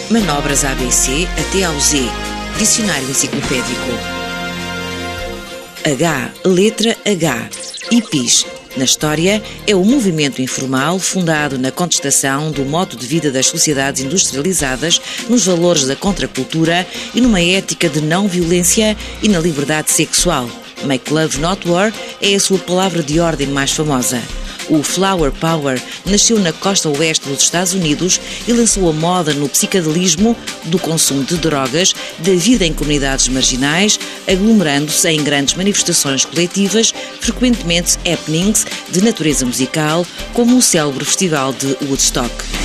Manobras ABC até ao Z. Dicionário enciclopédico. H, letra H. Hippies. Na história, é o movimento informal fundado na contestação do modo de vida das sociedades industrializadas, nos valores da contracultura e numa ética de não violência e na liberdade sexual. Make Love Not War é a sua palavra de ordem mais famosa. O Flower Power nasceu na costa oeste dos Estados Unidos e lançou a moda no psicadelismo do consumo de drogas, da vida em comunidades marginais, aglomerando-se em grandes manifestações coletivas, frequentemente happenings de natureza musical, como o célebre Festival de Woodstock.